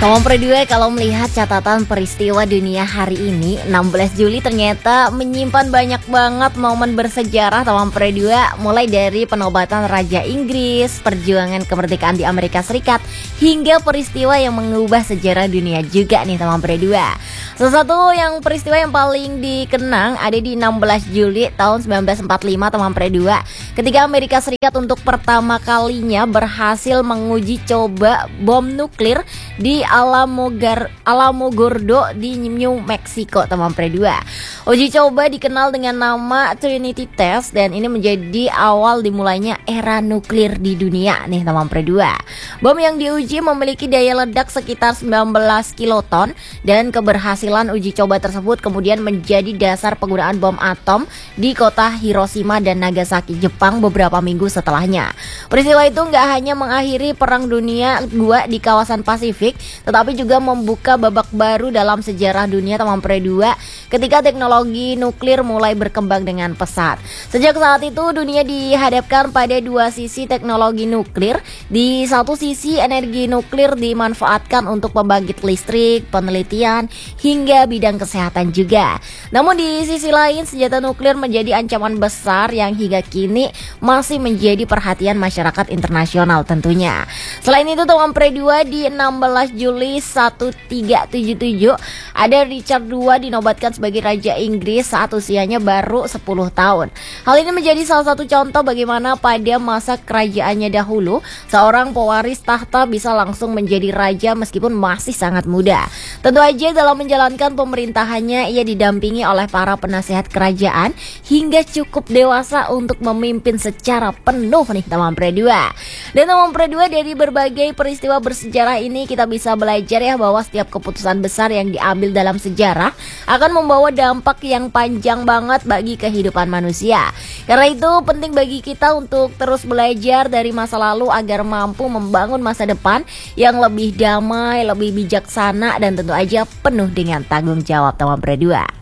Tomom Predue, kalau melihat catatan peristiwa dunia hari ini, 16 Juli ternyata menyimpan banyak banget momen bersejarah Tomom Predue, mulai dari penobatan Raja Inggris, perjuangan kemerdekaan di Amerika Serikat, hingga peristiwa yang mengubah sejarah dunia juga nih Tomom Predue. Salah satu peristiwa yang paling dikenang ada di 16 Juli tahun 1945 Tomom Predue, ketika Amerika Serikat untuk pertama kalinya berhasil menguji coba bom nuklir di Alamogordo di New Mexico Tomom Predue. Uji coba dikenal dengan nama Trinity Test dan ini menjadi awal dimulainya era nuklir di dunia nih Tomom Predue. Bom yang diuji memiliki daya ledak sekitar 19 kiloton dan keberhasilan uji coba tersebut kemudian menjadi dasar penggunaan bom atom di kota Hiroshima dan Nagasaki, Jepang beberapa minggu setelahnya. Peristiwa itu nggak hanya mengakhiri Perang Dunia II di kawasan Pasifik, tetapi juga membuka babak baru dalam sejarah dunia Tomom Predue ketika teknologi nuklir mulai berkembang dengan pesat. Sejak saat itu dunia dihadapkan pada dua sisi teknologi nuklir. Di satu sisi energi nuklir dimanfaatkan untuk pembangkit listrik, penelitian, hingga bidang kesehatan juga. Namun di sisi lain senjata nuklir menjadi ancaman besar yang hingga kini masih menjadi perhatian masyarakat internasional tentunya. Selain itu Tomom Predue di 16 Juli 1377 ada Richard II dinobatkan sebagai Raja Inggris saat usianya baru 10 tahun. Hal ini menjadi salah satu contoh bagaimana pada masa kerajaannya dahulu seorang pewaris tahta bisa langsung menjadi raja meskipun masih sangat muda. Tentu aja dalam menjalankan pemerintahannya ia didampingi oleh para penasihat kerajaan hingga cukup dewasa untuk memimpin secara penuh nih Tomom Predue. Dan Tomom Predue, dari berbagai peristiwa bersejarah ini kita bisa belajar ya bahwa setiap keputusan besar yang diambil dalam sejarah akan membawa dampak yang panjang banget bagi kehidupan manusia. Karena itu penting bagi kita untuk terus belajar dari masa lalu agar mampu membangun masa depan yang lebih damai, lebih bijaksana dan tentu aja penuh dengan tanggung jawab Tomom Predue.